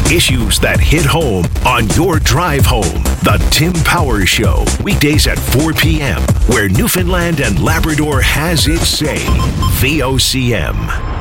Issues that hit home on your drive home. The Tim Powers Show. Weekdays at 4 p.m. where Newfoundland and Labrador has its say. VOCM.